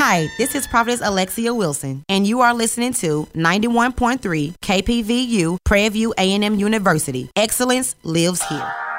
Hi, this is Prophetess Alexia Wilson, and you are listening to 91.3 KPVU Prairie View A&M University. Excellence lives here.